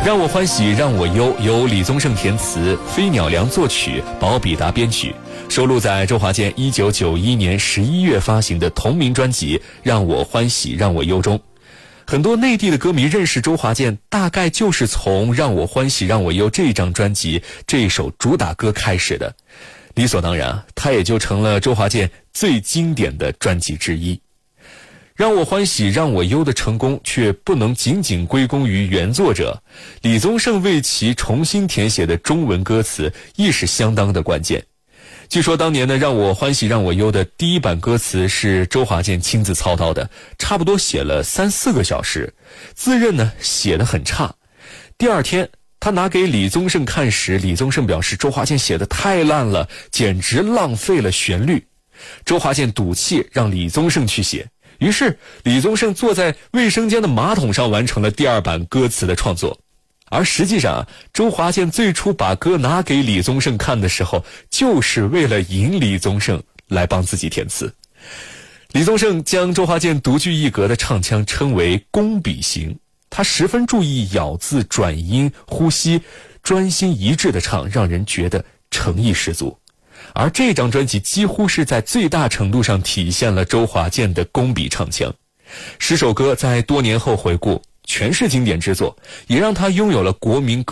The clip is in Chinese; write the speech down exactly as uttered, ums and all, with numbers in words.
让我欢喜让我忧由李宗盛填词，飞鸟良作曲，保比达编曲，收录在周华健一九九一年十一月发行的同名专辑《让我欢喜让我忧》中。很多内地的歌迷认识周华健，大概就是从《让我欢喜让我忧》这张专辑这一首主打歌开始的。理所当然，它也就成了周华健最经典的专辑之一。让我欢喜让我忧的成功却不能仅仅归功于原作者，李宗盛为其重新填写的中文歌词亦是相当的关键。据说当年的让我欢喜让我忧的第一版歌词是周华健亲自操刀的，差不多写了三四个小时，自认呢写得很差。第二天他拿给李宗盛看时，李宗盛表示周华健写得太烂了，简直浪费了旋律。周华健赌气让李宗盛去写，于是李宗盛坐在卫生间的马桶上完成了第二版歌词的创作。而实际上，周华健最初把歌拿给李宗盛看的时候，就是为了引李宗盛来帮自己填词。李宗盛将周华健独具一格的唱腔称为工笔型，他十分注意咬字、转音、呼吸，专心一致的唱，让人觉得诚意十足。而这张专辑几乎是在最大程度上体现了周华健的工笔唱腔。十首歌在多年后回顾，全是经典之作，也让他拥有了国民歌